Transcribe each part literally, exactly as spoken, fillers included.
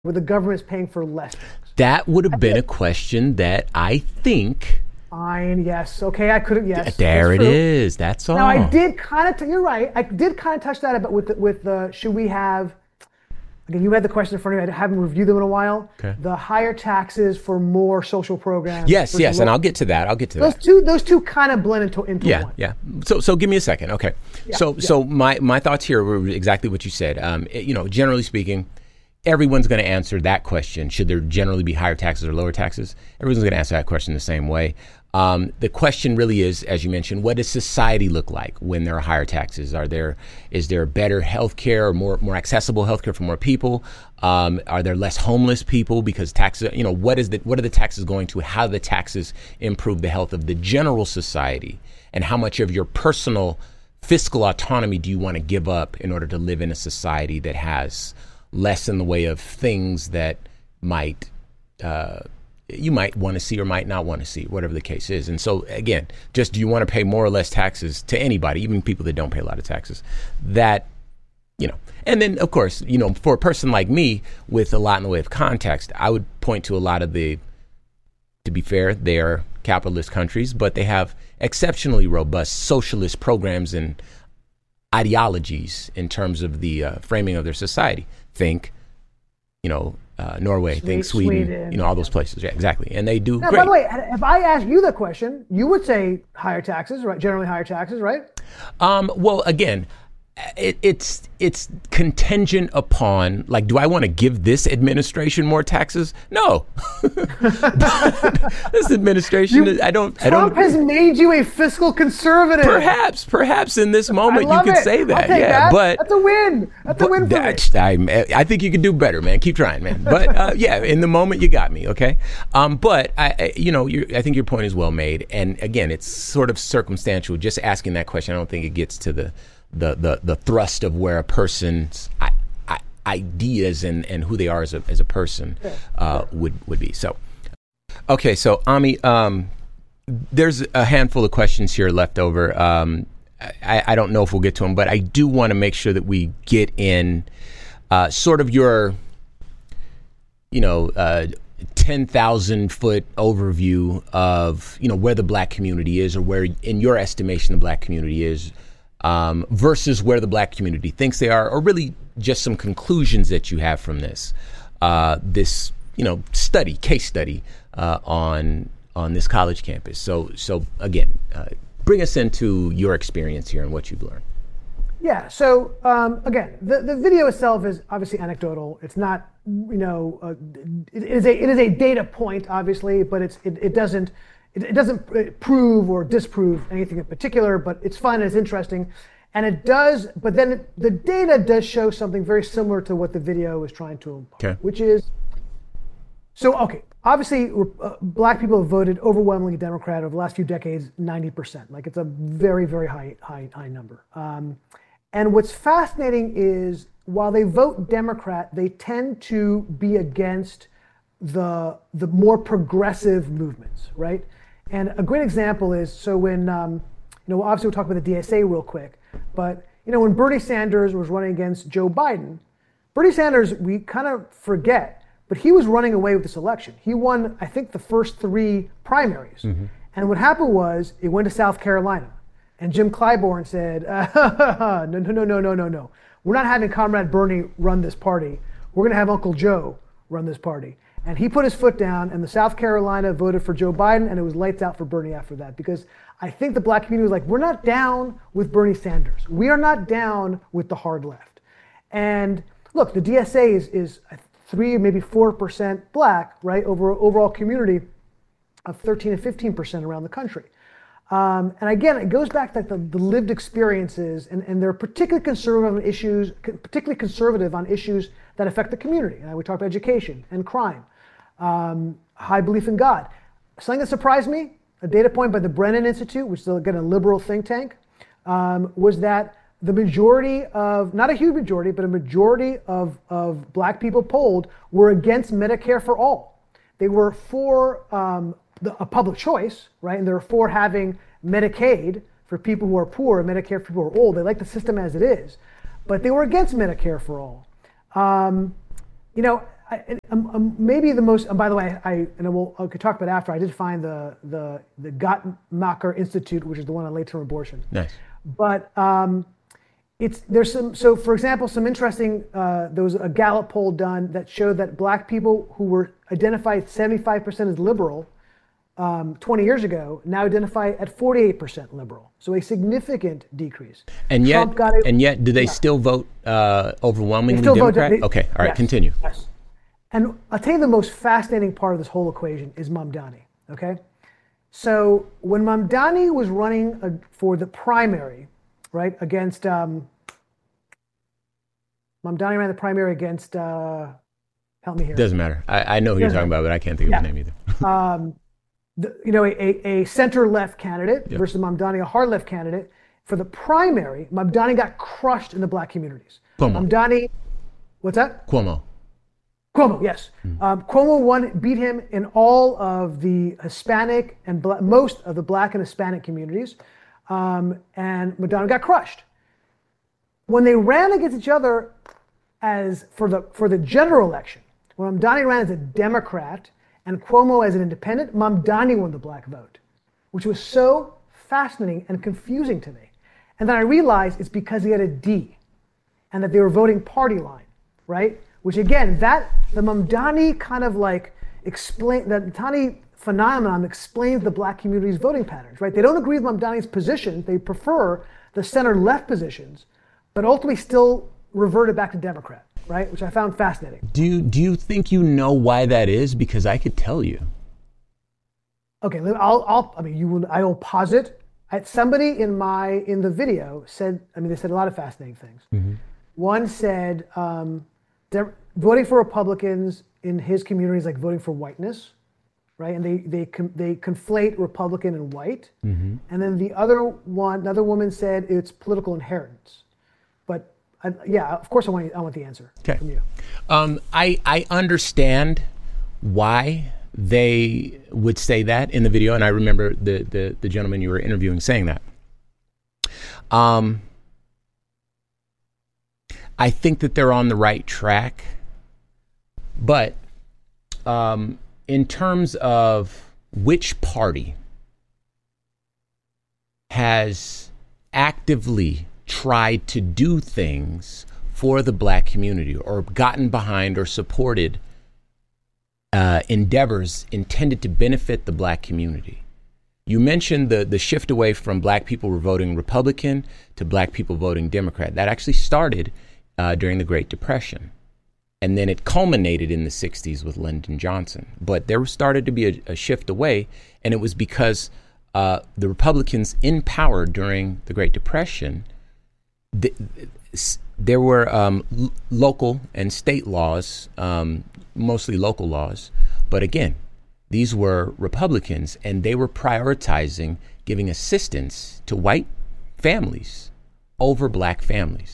where the government is paying for less things? That would have been a question that I think. Fine, yes. Okay, I could have, yes. There it is. That's all. Now, I did kind of, you're right, I did kind of touch that about with, the, with the, should we have, again, you had the question in front of you, I haven't reviewed them in a while. Okay. The higher taxes for more social programs. Yes, yes, and I'll get to that. I'll get to those that. Two, those two kind of blend into, into yeah, one. Yeah, yeah. So, so give me a second. Okay. Yeah, so, yeah. so my, my thoughts here were exactly what you said. Um, it- you know, generally speaking, everyone's going to answer that question. Should there generally be higher taxes or lower taxes? Everyone's going to answer that question the same way. Um, the question really is, as you mentioned, what does society look like when there are higher taxes? Are there, is there better health care or more, more accessible health care for more people? Um, are there less homeless people because taxes, you know, what is the, what are the taxes going to, how do the taxes improve the health of the general society? And how much of your personal fiscal autonomy do you want to give up in order to live in a society that has less in the way of things that might, uh, you might want to see or might not want to see, whatever the case is. And so, again, just do you want to pay more or less taxes to anybody, even people that don't pay a lot of taxes? That, you know, and then, of course, you know, for a person like me with a lot in the way of context, I would point to a lot of the, to be fair, they are capitalist countries, but they have exceptionally robust socialist programs and ideologies in terms of the uh, framing of their society. Think, you know, Uh, Norway, Swe- think Sweden, Sweden, you know, all those yeah. places. Yeah, exactly. And they do Now, great. by the way, if I asked you the question, you would say higher taxes, right? Generally higher taxes, right? Um, well, again, it, it's it's contingent upon, like, do I want to give this administration more taxes? No. This administration, You- I don't, I Trump don't. has made you a fiscal conservative. Perhaps, perhaps in this moment you love could it. say that. I'll take yeah, that. but That's a win. That's a win for me. That's- I, I think you could do better, man. Keep trying, man. But uh, yeah, in the moment you got me, okay. Um, but I, I you know, you're, I think your point is well made. And again, it's sort of circumstantial. Just asking that question, I don't think it gets to the the the, the thrust of where a person's I, I, ideas and, and who they are as a as a person uh, would would be. So, okay, so Ami, um, there's a handful of questions here left over. Um, I, I don't know if we'll get to them, but I do want to make sure that we get in uh, sort of your, you know, uh, ten thousand foot overview of, you know, where the black community is or where, in your estimation, the black community is um, versus where the black community thinks they are, or really just some conclusions that you have from this, uh, this, you know, study, case study uh, on on this college campus. So, so again, uh, bring us into your experience here and what you've learned. Yeah. So um, again, the, the video itself is obviously anecdotal. It's not, you know, uh, it, it is a it is a data point, obviously, but it's it, it doesn't it, it doesn't prove or disprove anything in particular. But it's fun and it's interesting, and it does. But then it, the data does show something very similar to what the video is trying to impart, Okay. which is so okay. Obviously, uh, black people have voted overwhelmingly Democrat over the last few decades, ninety percent. Like it's a very, very high, high, high number. Um, and what's fascinating is while they vote Democrat, they tend to be against the the more progressive movements, right? And a great example is so when um, you know obviously we'll talk about the D S A real quick, but you know when Bernie Sanders was running against Joe Biden, Bernie Sanders we kind of forget. But he was running away with this election. He won, I think, the first three primaries. Mm-hmm. And what happened was it went to South Carolina. And Jim Clyburn said, uh, no, no, no, no, no, no, no. We're not having Comrade Bernie run this party. We're going to have Uncle Joe run this party. And he put his foot down, and the South Carolina voted for Joe Biden, and it was lights out for Bernie after that. Because I think the black community was like, we're not down with Bernie Sanders. We are not down with the hard left. And look, the D S A is, is three, maybe four percent black, right, over overall community of thirteen and fifteen percent around the country. Um, and again, it goes back to the, the lived experiences, and, and they're particularly conservative on issues, particularly conservative on issues that affect the community. And we talked about education and crime, um, high belief in God. Something that surprised me, a data point by the Brennan Institute, which is again a liberal think tank, um, was that the majority of, not a huge majority, but a majority of, of black people polled were against Medicare for all. They were for um, the, a public choice, right? And they were for having Medicaid for people who are poor and Medicare for people who are old. They like the system as it is, but they were against Medicare for all. Um, you know, I, um, um, maybe the most. And by the way, I and we'll I could talk about after. I did find the the the Guttmacher Institute, which is the one on late-term abortion. Nice. But um, it's there's some. So, for example, some interesting. Uh, there was a Gallup poll done that showed that black people who were identified seventy-five percent as liberal um, twenty years ago now identify at forty-eight percent liberal. So a significant decrease. And yet, Trump got it, and yet, do they yeah. still vote uh, overwhelmingly They still vote- Democrat? they- okay, all right, yes, continue. Yes. And I'll tell you the most fascinating part of this whole equation is Mamdani, okay? So when Mamdani was running uh, for the primary, right, against, um, Mamdani ran the primary against, uh, help me here. Doesn't matter. I, I know who you're Doesn't talking about, but I can't think of Yeah. his name either. um, the, you know, a, a, a center-left candidate Yep. versus Mamdani, a hard-left candidate. For the primary, Mamdani got crushed in the black communities. Cuomo. Mamdani, what's that? Cuomo. Cuomo, yes. Um, Cuomo won, beat him in all of the Hispanic and bla- most of the black and Hispanic communities, um, and Madonna got crushed. When they ran against each other as for the for the general election, when Mamdani ran as a Democrat and Cuomo as an independent, Mamdani won the black vote, which was so fascinating and confusing to me. And then I realized it's because he had a D, and that they were voting party line, right? Which again, that the Mamdani kind of like explain that Mamdani phenomenon explains the black community's voting patterns, right? They don't agree with Mamdani's position; they prefer the center-left positions, but ultimately still reverted back to Democrat, right? Which I found fascinating. Do you, do you think you know why that is? Because I could tell you. Okay, I'll, I'll I mean, you will. I will posit. I, somebody in my in the video said. I mean, they said a lot of fascinating things. Mm-hmm. One said. Um, They're voting for Republicans in his community is like voting for whiteness, right? And they they they conflate Republican and white. Mm-hmm. And then the other one, another woman said it's political inheritance. But I, yeah, of course I want I want the answer Okay. from you. Um, I I understand why they would say that in the video, and I remember the the, the gentleman you were interviewing saying that. Um. I think that they're on the right track, but um, in terms of which party has actively tried to do things for the black community or gotten behind or supported uh, endeavors intended to benefit the black community. You mentioned the, the shift away from black people voting Republican to black people voting Democrat. That actually started Uh, during the Great Depression. And then it culminated in the sixties with Lyndon Johnson. But there started to be a, a shift away, and it was because uh, the Republicans in power during the Great Depression, th- there were um, l- local and state laws, um, mostly local laws. But again, these were Republicans, and they were prioritizing giving assistance to white families over black families.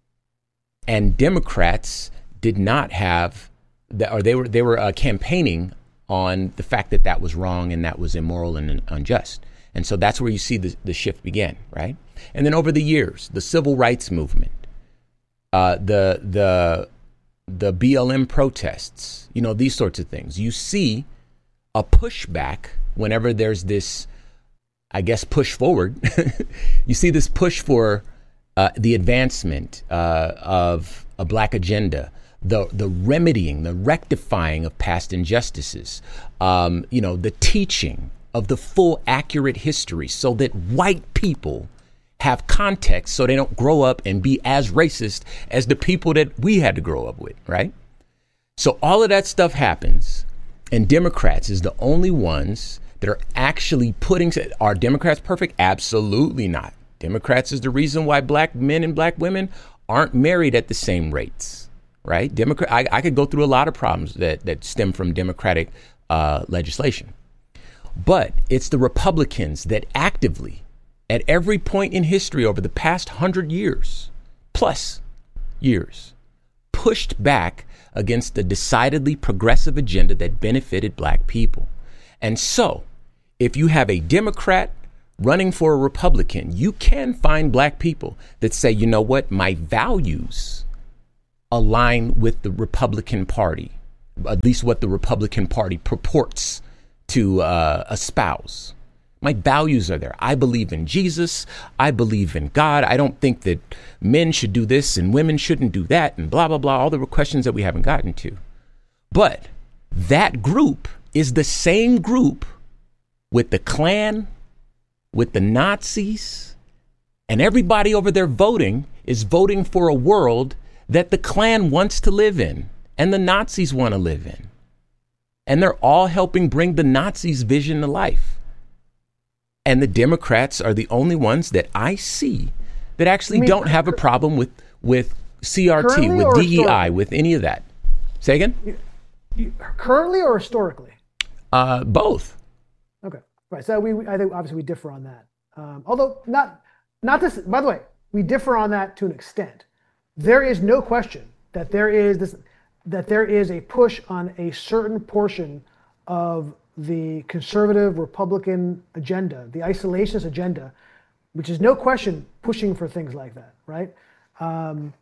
And Democrats did not have, the, or they were they were uh, campaigning on the fact that that was wrong and that was immoral and unjust. And so that's where you see the, the shift begin, right? And then over the years, the civil rights movement, uh, the the the B L M protests, you know, these sorts of things. You see a pushback whenever there's this, I guess, push forward. You see this push for Uh, the advancement uh, of a black agenda, the the remedying, the rectifying of past injustices, um, you know, the teaching of the full accurate history so that white people have context so they don't grow up and be as racist as the people that we had to grow up with, right? So all of that stuff happens, and Democrats is the only ones that are actually putting, are Democrats perfect? Absolutely not. Democrats is the reason why black men and black women aren't married at the same rates, right? Democrat. I, I could go through a lot of problems that, that stem from Democratic uh, legislation. But it's the Republicans that actively, at every point in history over the past hundred years, plus years, pushed back against the decidedly progressive agenda that benefited black people. And so, if you have a Democrat running for a Republican, you can find black people that say, you know what, my values align with the Republican Party. at least what the Republican Party purports to uh, espouse. My values are there. I believe in Jesus. I believe in God. I don't think that men should do this and women shouldn't do that and blah, blah, blah, all the questions that we haven't gotten to. But that group is the same group with the Klan, with the Nazis, and everybody over there voting is voting for a world that the Klan wants to live in and the Nazis want to live in. And they're all helping bring the Nazis' vision to life. And the Democrats are the only ones that I see that actually I mean, don't have a problem with, with C R T, with D E I, with any of that. Say again? You, you, currently or historically? Uh, both. Okay. Right. So we, I think obviously we differ on that. Um, although not, not this, by the way, we differ on that to an extent. There is no question that there is this, that there is a push on a certain portion of the conservative Republican agenda, the isolationist agenda, which is no question pushing for things like that, right? Um,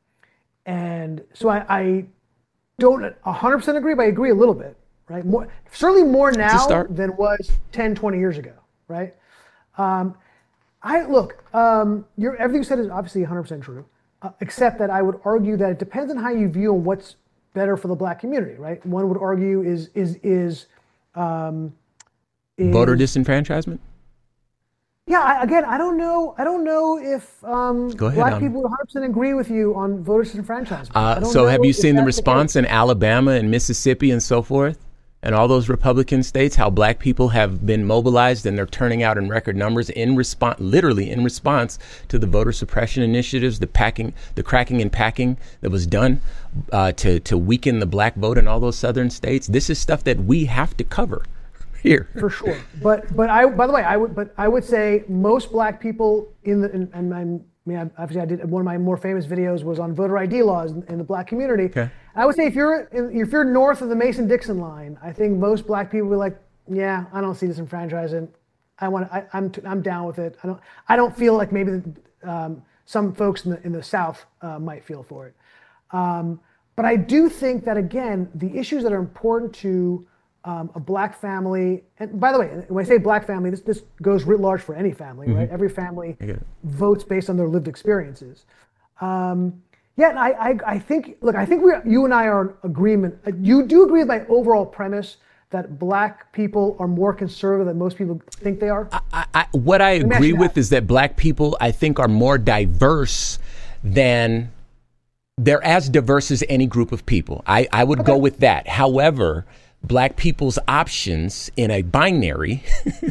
and so I, I don't one hundred percent agree, but I agree a little bit, right? More, certainly more now than was ten, twenty years ago, right? Um, I look, um, your, everything you said is obviously one hundred percent true, uh, except that I would argue that it depends on how you view what's better for the black community, right? One would argue is is is Um, is, voter disenfranchisement? Yeah, I, again, I don't know. I don't know if um, Go ahead, black um, people one hundred percent agree with you on voter disenfranchisement. Uh, so have you seen the response in Alabama and Mississippi and so forth? And all those Republican states, how black people have been mobilized and they're turning out in record numbers in response, literally in response to the voter suppression initiatives, the packing, the cracking and packing that was done uh, to to weaken the black vote in all those southern states. This is stuff that we have to cover here. For sure. But but I by the way, I would but I would say most black people in the and, and I'm, I mean, obviously I did one of my more famous videos was on voter I D laws in, in the black community. Okay. I would say if you're in, if you're north of the Mason-Dixon line, I think most black people are like, yeah, I don't see disenfranchisement. I want I, I'm t- I'm down with it. I don't I don't feel like maybe um, some folks in the in the South uh, might feel for it. Um, but I do think that again, the issues that are important to um, a black family, and by the way, when I say black family, this this goes writ large for any family, mm-hmm. right? Every family votes based on their lived experiences. Um, Yeah, I, I, I think, look, I think we, you and I are in agreement. You do agree with my overall premise that black people are more conservative than most people think they are? I, I, what I agree with is that black people, I think, are more diverse than, they're as diverse as any group of people. I, I would okay. go with that. However, black people's options in a binary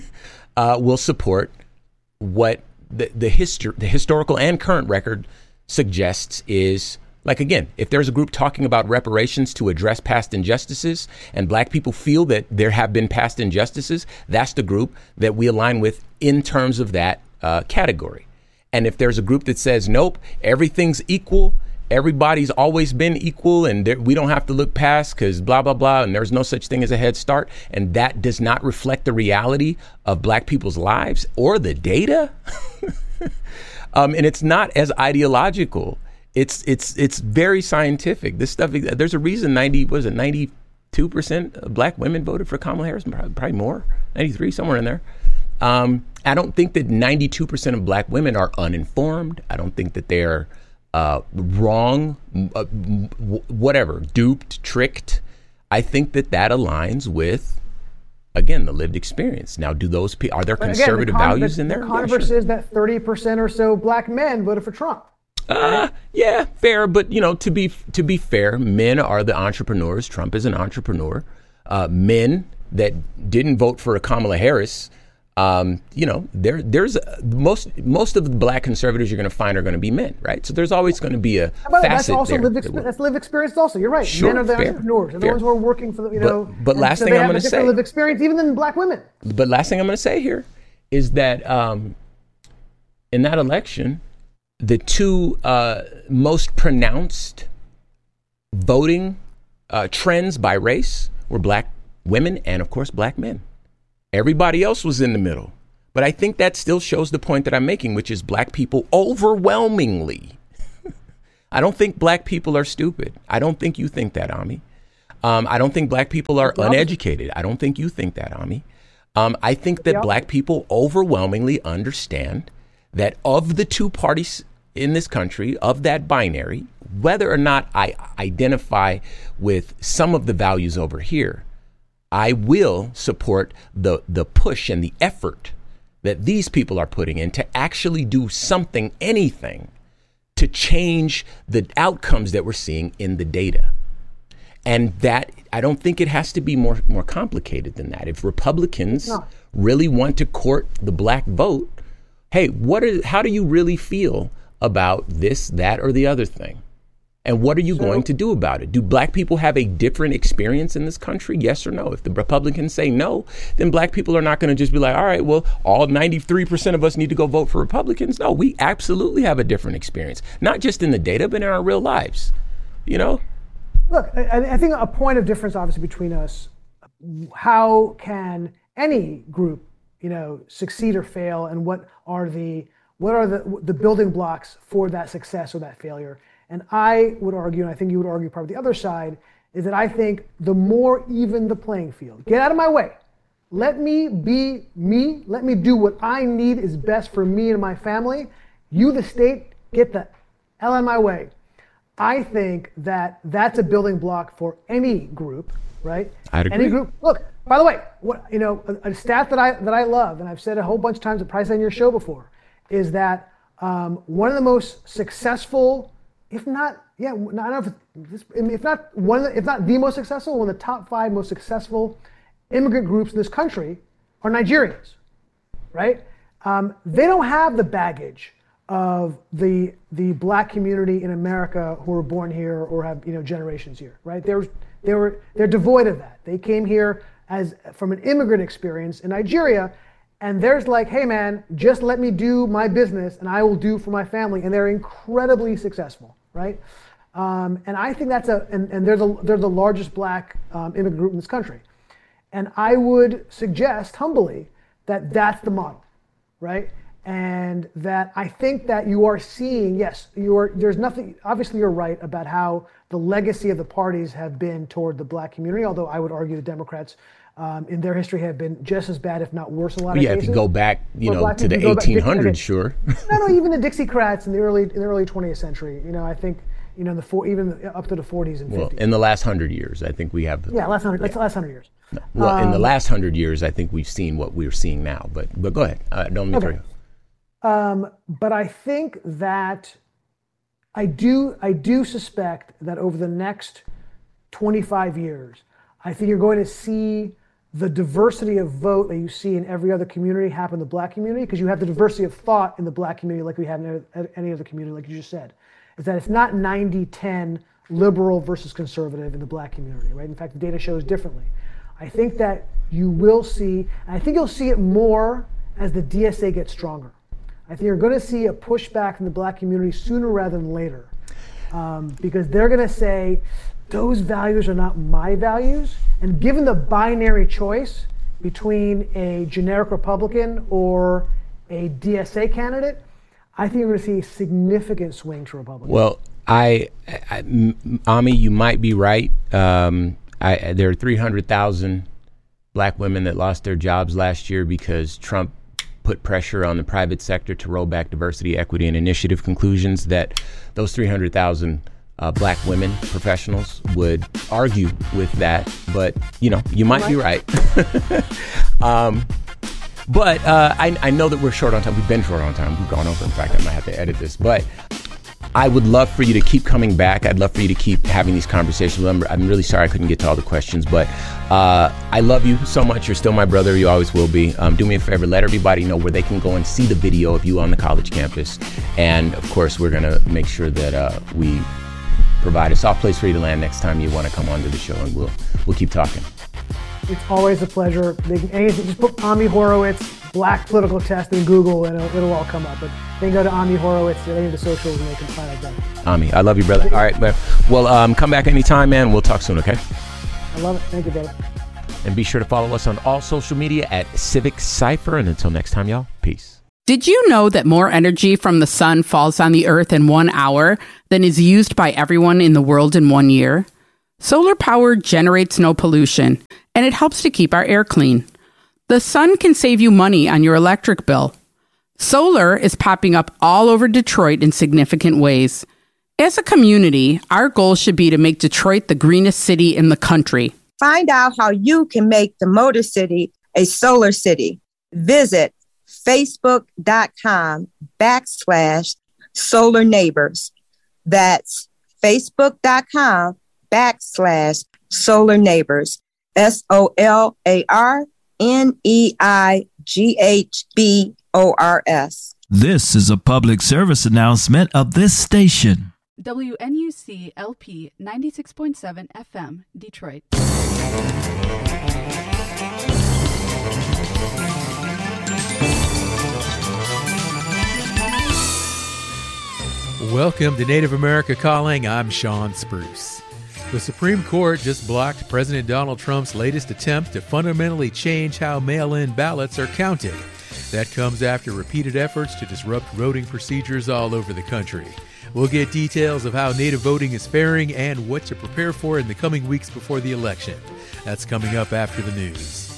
uh, will support what the, the, histor- the historical and current record suggests is, like, again, if there's a group talking about reparations to address past injustices and black people feel that there have been past injustices, that's the group that we align with in terms of that uh, category. And if there's a group that says, nope, everything's equal, everybody's always been equal and there, we don't have to look past because blah, blah, blah, and there's no such thing as a head start, and that does not reflect the reality of black people's lives or the data, Um, and it's not as ideological. It's it's it's very scientific. This stuff. There's a reason ninety was it ninety-two percent of black women voted for Kamala Harris. Probably, probably more, ninety-three, somewhere in there. Um, I don't think that ninety-two percent of black women are uninformed. I don't think that they're uh, wrong, uh, w- whatever, duped, tricked. I think that that aligns with, again, the lived experience. Now, do those people, are there but conservative again, the values the, in there? The controversy yeah, sure. is that thirty percent or so black men voted for Trump. Uh, yeah, fair. But, you know, to be to be fair, men are the entrepreneurs. Trump is an entrepreneur. Uh, men that didn't vote for Kamala Harris, um, you know, there there's uh, most most of the black conservatives you're going to find are going to be men, right? So there's always going to be a but facet that's also there. Lived exp- that's lived experience also. You're right. Sure, men are the fair, entrepreneurs. They're the fair. ones who are working for the, you but, know. But last so thing they I'm have going a to different say, lived experience even than black women. But last thing I'm going to say here is that um, in that election, the two uh, most pronounced voting uh, trends by race were black women and, of course, black men. Everybody else was in the middle. But I think that still shows the point that I'm making, which is black people overwhelmingly. I don't think black people are stupid. I don't think you think that, Ami. Um, I don't think black people are uneducated. I don't think you think that, Ami. Um, I think that black people overwhelmingly understand that of the two parties in this country, of that binary, whether or not I identify with some of the values over here, I will support the the push and the effort that these people are putting in to actually do something, anything, to change the outcomes that we're seeing in the data. And that, I don't think it has to be more more complicated than that. If Republicans no. really want to court the black vote, hey, what are, how do you really feel about this, that, or the other thing? And what are you so, going to do about it? Do black people have a different experience in this country? Yes or no? If the Republicans say no, then black people are not going to just be like, all right, well, all ninety-three percent of us need to go vote for Republicans. No, we absolutely have a different experience, not just in the data, but in our real lives, you know? Look, I, I think a point of difference, obviously, between us, how can any group, you know, succeed or fail, and what are the what are the the building blocks for that success or that failure? And I would argue, and I think you would argue part of the other side, is that I think the more even the playing field. Get out of my way. Let me be me. Let me do what I need is best for me and my family. You, the state, get the hell out of my way. I think that that's a building block for any group, right? I'd agree. Any group. Look, by the way, what you know, a, a stat that I that I love, and I've said a whole bunch of times, I've probably said on your show before, is that um, one of the most successful, if not, yeah, not, I don't know if, this, if not one, of the, if not the most successful, one of the top five most successful immigrant groups in this country are Nigerians, right? Um, they don't have the baggage of the the black community in America who were born here or have, you know, generations here, right? They're they were they're devoid of that. They came here as from an immigrant experience in Nigeria, and there's like, hey man, just let me do my business and I will do for my family, and they're incredibly successful, right? Um, and I think that's a and, and they're the they're the largest black um, immigrant group in this country, and I would suggest humbly that that's the model, right? And that I think that you are seeing, yes, you are, there's nothing, obviously you're right about how the legacy of the parties have been toward the black community, although I would argue the Democrats um, in their history have been just as bad, if not worse in a lot of yeah, cases. Yeah, if you go back, you know, to the eighteen hundreds, sure. No, no, even the Dixiecrats in the early in the early twentieth century, you know, I think, you know, the four, even up to the forties and fifties. Well, in the last hundred years, I think we have. Yeah, last hundred, yeah. last hundred years. No. Well, um, in the last hundred years, I think we've seen what we're seeing now, but, but go ahead. Uh, don't mean okay. Um, but I think that I do I do suspect that over the next twenty-five years, I think you're going to see the diversity of vote that you see in every other community happen in the black community, because you have the diversity of thought in the black community like we have in any other community, like you just said. Is that it's not ninety ten liberal versus conservative in the black community, right? In fact, the data shows differently. I think that you will see, and I think you'll see it more as the D S A gets stronger. I think you're going to see a pushback from the black community sooner rather than later, um, because they're going to say, those values are not my values. And given the binary choice between a generic Republican or a D S A candidate, I think you're going to see a significant swing to Republicans. Well, I, I Ami, you might be right. Um, I, there are three hundred thousand black women that lost their jobs last year because Trump put pressure on the private sector to roll back diversity, equity, and initiative conclusions that those three hundred thousand uh, black women professionals would argue with that. But, you know, you might be right. um, but uh, I, I know that we're short on time. We've been short on time. We've gone over. In fact, I might have to edit this. But I would love for you to keep coming back. I'd love for you to keep having these conversations. I'm, I'm really sorry I couldn't get to all the questions, but uh, I love you so much. You're still my brother. You always will be. Um, do me a favor. Let everybody know where they can go and see the video of you on the college campus. And, of course, we're going to make sure that uh, we provide a soft place for you to land next time you want to come onto the show, and we'll we'll keep talking. It's always a pleasure. They can, anything, just put Ami Horowitz, black political test in Google, and it'll, it'll all come up. But they can go to Ami Horowitz, any of the socials, and they can find out that. Ami, I love you, brother. All right, man. Well, um, come back anytime, man. We'll talk soon, okay? I love it. Thank you, brother. And be sure to follow us on all social media at Civic Cypher. And until next time, y'all, peace. Did you know that more energy from the sun falls on the earth in one hour than is used by everyone in the world in one year? Solar power generates no pollution, and it helps to keep our air clean. The sun can save you money on your electric bill. Solar is popping up all over Detroit in significant ways. As a community, our goal should be to make Detroit the greenest city in the country. Find out how you can make the Motor City a solar city. Visit facebook.com backslash solar neighbors. That's facebook.com backslash solar neighbors. S O L A R N E I G H B O R S. This is a public service announcement of this station. W N U C L P ninety-six point seven F M, Detroit. Welcome to Native America Calling. I'm Sean Spruce. The Supreme Court just blocked President Donald Trump's latest attempt to fundamentally change how mail-in ballots are counted. That comes after repeated efforts to disrupt voting procedures all over the country. We'll get details of how Native voting is faring and what to prepare for in the coming weeks before the election. That's coming up after the news.